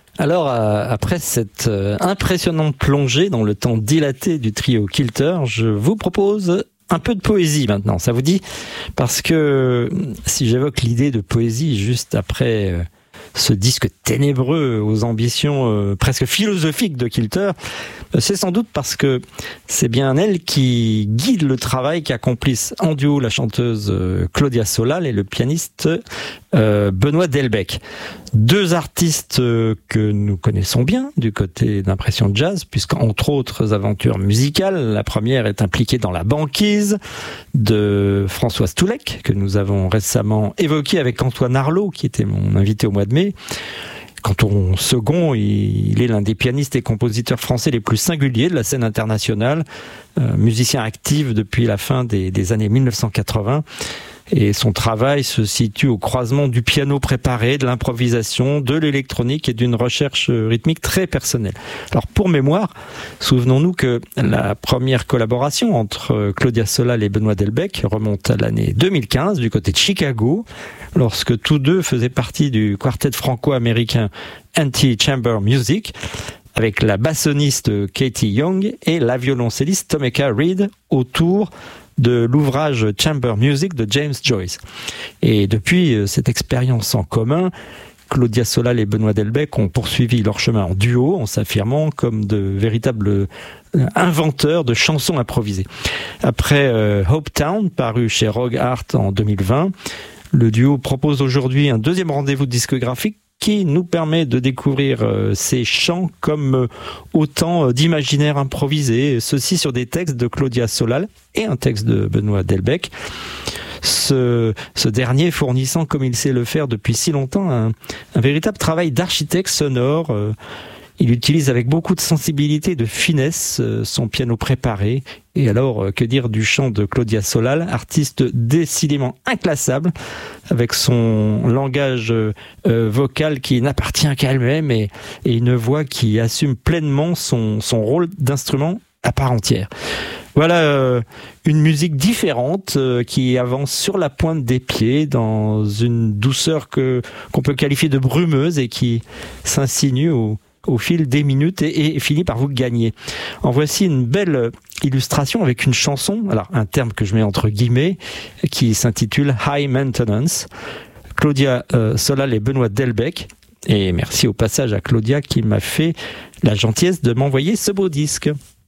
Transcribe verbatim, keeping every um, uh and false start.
Alors, euh, après cette euh, impressionnante plongée dans le temps dilaté du trio Kilter, je vous propose un peu de poésie maintenant, ça vous dit ? Parce que si j'évoque l'idée de poésie juste après euh, ce disque ténébreux aux ambitions euh, presque philosophiques de Kilter, c'est sans doute parce que c'est bien elle qui guide le travail qu'accomplissent en duo la chanteuse euh, Claudia Solal et le pianiste euh, Benoît Delbecq. Deux artistes euh, que nous connaissons bien du côté d'Impression Jazz, puisqu'entre autres aventures musicales, la première est impliquée dans La Banquise de Françoise Toulek, que nous avons récemment évoqué avec Antoine Arlot, qui était mon invité au mois de mai. Canton second, il est l'un des pianistes et compositeurs français les plus singuliers de la scène internationale, euh, musicien actif depuis la fin des, des années mille neuf cent quatre-vingts. Et son travail se situe au croisement du piano préparé, de l'improvisation, de l'électronique et d'une recherche rythmique très personnelle. Alors pour mémoire, souvenons-nous que la première collaboration entre Claudia Solal et Benoît Delbecq remonte à l'année deux mille quinze du côté de Chicago, lorsque tous deux faisaient partie du quartet franco-américain Anti-Chamber Music, avec la bassoniste Katie Young et la violoncelliste Tomeka Reed autour de l'ouvrage Chamber Music de James Joyce. Et depuis cette expérience en commun, Claudia Solal et Benoît Delbecq ont poursuivi leur chemin en duo, en s'affirmant comme de véritables inventeurs de chansons improvisées. Après euh, Hope Town, paru chez Rogue Art en deux mille vingt, le duo propose aujourd'hui un deuxième rendez-vous discographique qui nous permet de découvrir euh, ces chants comme euh, autant euh, d'imaginaires improvisés, ceci sur des textes de Claudia Solal et un texte de Benoît Delbecq. Ce, ce dernier fournissant, comme il sait le faire depuis si longtemps, un, un véritable travail d'architecte sonore. Euh, il utilise avec beaucoup de sensibilité et de finesse euh, son piano préparé. Et alors, euh, que dire du chant de Claudia Solal, artiste décidément inclassable, avec son langage euh, vocal qui n'appartient qu'à elle-même et, et une voix qui assume pleinement son, son rôle d'instrument à part entière. Voilà euh, une musique différente euh, qui avance sur la pointe des pieds dans une douceur que qu'on peut qualifier de brumeuse et qui s'insinue au, au fil des minutes et, et finit par vous gagner. En voici une belle illustration avec une chanson, alors un terme que je mets entre guillemets, qui s'intitule High Maintenance. Claudia euh, Solal et Benoît Delbecq. Et merci au passage à Claudia qui m'a fait la gentillesse de m'envoyer ce beau disque.